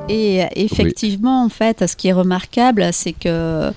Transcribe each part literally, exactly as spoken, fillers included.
Et effectivement, oui. En fait, ce qui est remarquable, c'est que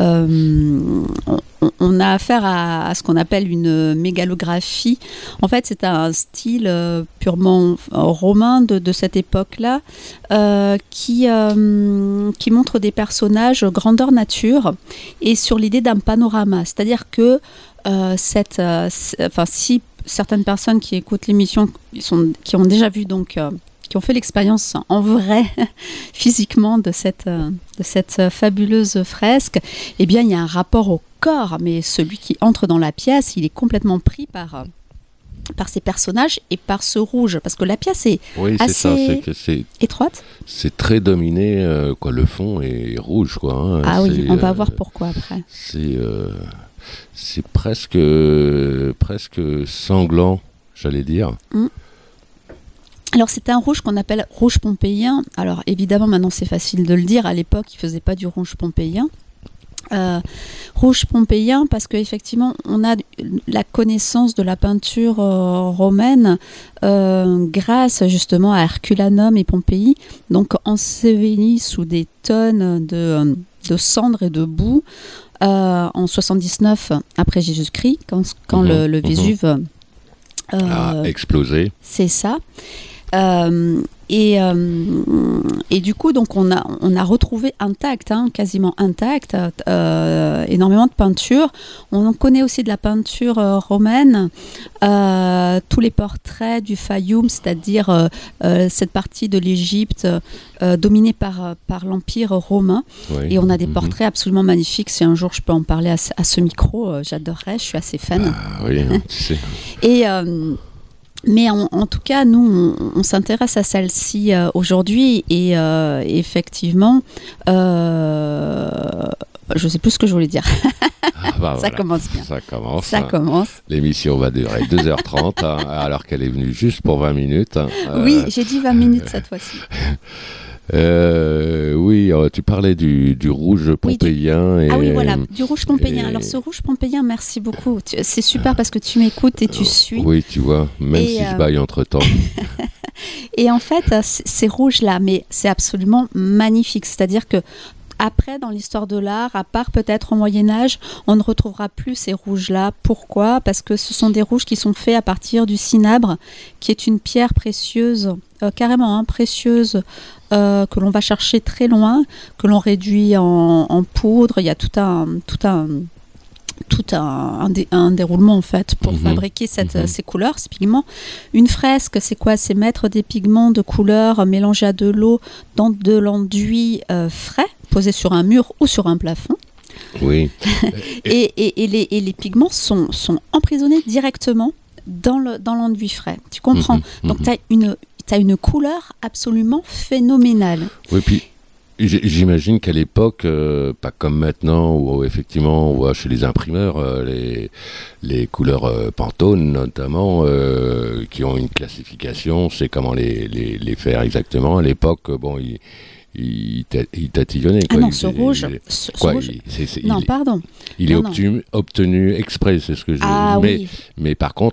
euh, on, on a affaire à, à ce qu'on appelle une mégalographie. En fait, c'est un style euh, purement romain de, de cette époque-là euh, qui, euh, qui montre des personnages grandeur nature et sur l'idée d'un panorama. C'est-à-dire que euh, cette, euh, enfin, si certaines personnes qui écoutent l'émission qui, sont, qui ont déjà vu donc euh, qui ont fait l'expérience en vrai, physiquement, de cette, de cette fabuleuse fresque, eh bien, il y a un rapport au corps, mais celui qui entre dans la pièce, il est complètement pris par, par ces personnages et par ce rouge, parce que la pièce est oui, assez c'est ça, c'est que c'est, étroite. C'est très dominé, euh, quoi, le fond est rouge, quoi. Hein, ah c'est, oui, on va euh, voir pourquoi après. C'est, euh, c'est presque, presque sanglant, j'allais dire. Mmh. Alors c'est un rouge qu'on appelle rouge pompéien. Alors évidemment maintenant c'est facile de le dire, à l'époque ils ne faisaient pas du rouge pompéien. Euh, rouge pompéien parce qu'effectivement on a la connaissance de la peinture euh, romaine euh, grâce justement à Herculanum et Pompéi, donc ensevelis sous des tonnes de, de cendres et de boue euh, en soixante-dix-neuf après Jésus-Christ quand, quand mmh, le, le Vésuve mmh. euh, a explosé. C'est ça. Euh, et, euh, et du coup, donc on a, on a retrouvé intact, hein, quasiment intact, euh, énormément de peinture. On connaît aussi de la peinture euh, romaine, euh, tous les portraits du Fayoum, c'est-à-dire euh, euh, cette partie de l'Égypte euh, dominée par, par l'Empire romain. Oui. Et on a des mm-hmm. portraits absolument magnifiques. Si un jour je peux en parler à, à ce micro, euh, j'adorerais, je suis assez fan. Ah, oui, tu sais. Et... Euh, Mais en, en tout cas, nous, on, on s'intéresse à celle-ci euh, aujourd'hui et euh, effectivement, euh, je ne sais plus ce que je voulais dire. Ah bah ça voilà. commence bien. Ça commence. Ça hein. commence. L'émission va durer deux heures trente, hein, alors qu'elle est venue juste pour vingt minutes. Hein. Oui, euh, j'ai dit vingt minutes cette fois-ci. Euh, oui, tu parlais du, du rouge pompéien. Oui, du... Et, ah oui, voilà, du rouge pompéien. Et... Alors ce rouge pompéien, merci beaucoup. C'est super parce que tu m'écoutes et tu suis. Oui, tu vois, même et si euh... je baille entre-temps. Et en fait, ces rouges-là, mais c'est absolument magnifique. C'est-à-dire que après, dans l'histoire de l'art, à part peut-être au Moyen-Âge, on ne retrouvera plus ces rouges-là. Pourquoi ? Parce que ce sont des rouges qui sont faits à partir du cinabre, qui est une pierre précieuse, euh, carrément hein, précieuse, euh, que l'on va chercher très loin, que l'on réduit en, en poudre. Il y a tout un... Tout un tout un, un, dé, un déroulement en fait pour mmh. fabriquer cette, mmh. ces couleurs, ces pigments. Une fresque, c'est quoi ? C'est mettre des pigments de couleur mélangés à de l'eau dans de l'enduit euh, frais, posé sur un mur ou sur un plafond. Oui. et, et, et, les, et les pigments sont, sont emprisonnés directement dans, le, dans l'enduit frais. Tu comprends ? mmh. Donc mmh. tu as une, t'as une couleur absolument phénoménale. Oui, puis j'imagine qu'à l'époque, euh, pas comme maintenant, où effectivement on voit chez les imprimeurs euh, les, les couleurs euh, Pantone notamment, euh, qui ont une classification, c'est comment les, les, les faire exactement. À l'époque, bon, ils il, il tatillonnait. Ah non, il, ce il, rouge, il, ce, quoi, ce rouge. Il, c'est, c'est, non, il, pardon. Il non, est obtenu, obtenu exprès, c'est ce que je... Ah mais, oui. mais par contre,